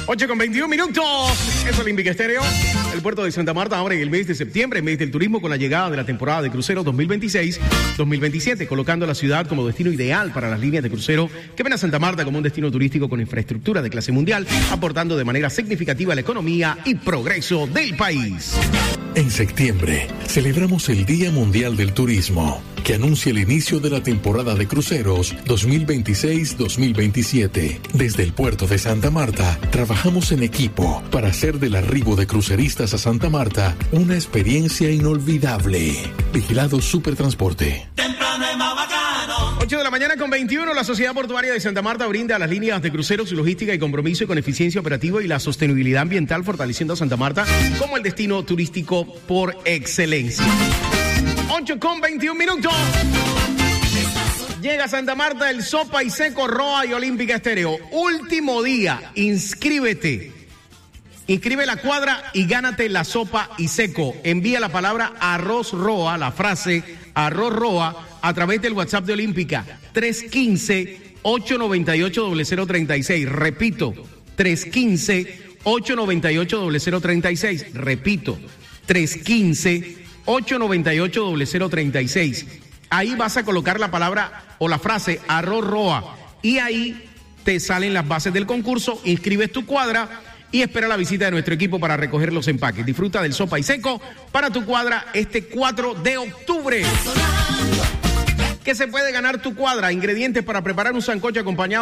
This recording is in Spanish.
8:21. Es Olímpica Estéreo. El puerto de Santa Marta abre el mes de septiembre, mes del turismo, con la llegada de la temporada de cruceros 2026-2027, colocando a la ciudad como destino ideal para las líneas de crucero que ven a Santa Marta como un destino turístico con infraestructura de clase mundial, aportando de manera significativa a la economía y progreso del país. En septiembre, celebramos el Día Mundial del Turismo, que anuncia el inicio de la temporada de cruceros 2026-2027. Desde el puerto de Santa Marta, trabajamos en equipo para hacer del arribo de cruceristas a Santa Marta una experiencia inolvidable. Vigilado Supertransporte. Temprano es más bacano. 8:21. La Sociedad Portuaria de Santa Marta brinda a las líneas de cruceros su logística y compromiso con eficiencia operativa y la sostenibilidad ambiental, fortaleciendo a Santa Marta como el destino turístico por excelencia. 8:21. Llega a Santa Marta el Sopa y Seco Roa y Olímpica Estéreo. Último día, inscríbete. Inscribe la cuadra y gánate la sopa y seco. Envía la palabra arroz roa, la frase arroz roa, a través del WhatsApp de Olímpica 315-898-0036. Repito, 315-898-0036. Repito, 315-898-0036. Ahí vas a colocar la palabra o la frase arroz roa y ahí te salen las bases del concurso. Inscribes tu cuadra y espera la visita de nuestro equipo para recoger los empaques. Disfruta del Sopa y Seco para tu cuadra este 4 de octubre. ¿Qué se puede ganar tu cuadra? Ingredientes para preparar un sancocho acompañado